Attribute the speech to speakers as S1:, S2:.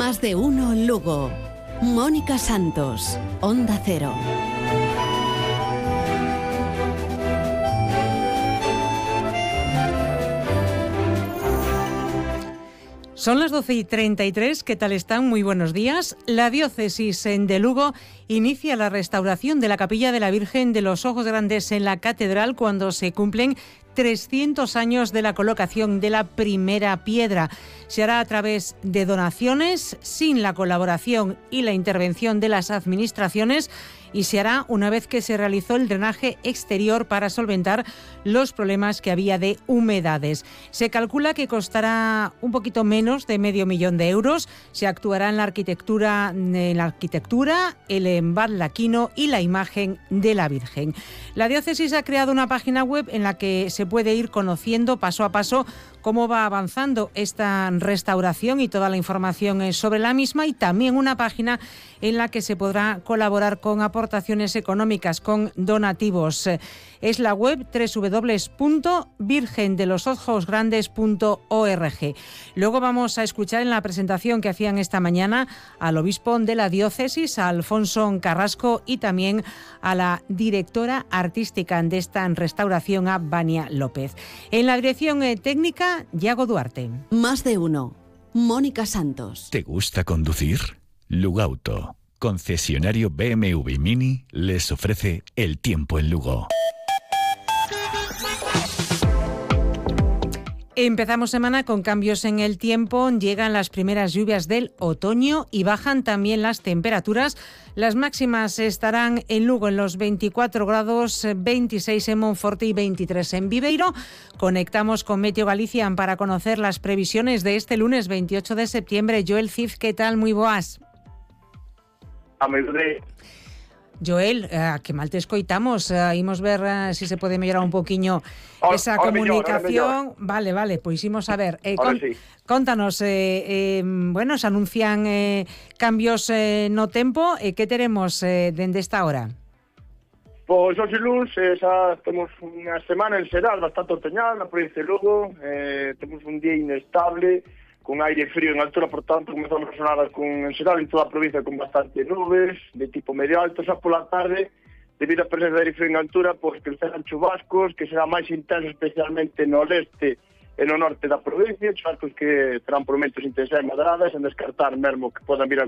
S1: Más de uno Lugo. Mónica Santos, Onda Cero.
S2: Son las 12:33, ¿qué tal están? Muy buenos días. La diócesis de Lugo inicia la restauración de la capilla de la Virgen de los Ojos Grandes en la catedral cuando se cumplen 300 años de la colocación de la primera piedra. Se hará a través de donaciones, sin la colaboración y la intervención de las administraciones, y se hará una vez que se realizó el drenaje exterior para solventar los problemas que había de humedades. Se calcula que costará un poquito menos de €500,000. Se actuará en la arquitectura, el embadlaquino y la imagen de la Virgen. La diócesis ha creado una página web en la que se puede ir conociendo paso a paso cómo va avanzando esta restauración y toda la información sobre la misma, y también una página en la que se podrá colaborar con aportaciones económicas, con donativos. Es la web www.virgendelosojosgrandes.org. Luego vamos a escuchar en la presentación que hacían esta mañana al obispo de la diócesis, a Alfonso Carrasco, y también a la directora artística de esta restauración, a Vania López. En la dirección técnica, Yago Duarte.
S1: Más de uno. Mónica Santos.
S3: ¿Te gusta conducir? Lugauto, concesionario BMW Mini, les ofrece el tiempo en Lugo.
S2: Empezamos semana con cambios en el tiempo. Llegan las primeras lluvias del otoño y bajan también las temperaturas. Las máximas estarán en Lugo en los 24 grados, 26 en Monforte y 23 en Viveiro. Conectamos con Meteo Galicia para conocer las previsiones de este lunes 28 de septiembre. Joel Cid, ¿qué tal? Moi boas. Joel, que mal te escoitamos. Imos ver si se pode mellorar un poquinho esa comunicación. Vale, pois imos a ver.
S4: Sí.
S2: Contanos, se anuncian cambios no tempo. Que teremos dende esta hora?
S4: Pois hoxe luns xa temos unha semana en xeral bastante otoñal na provincia de Lugo. Temos un día inestable, con aire frío en altura, por tanto, comezamos a sonar en xeral en toda a provincia con bastante nubes, de tipo medio alto. Xa pola tarde, debido a presencia de aire frío en altura, pois crecerán chubascos, que será máis intenso especialmente no leste e no norte da provincia, chubascos que terán por momentos intensas e moderadas, en descartar mesmo que podan vir a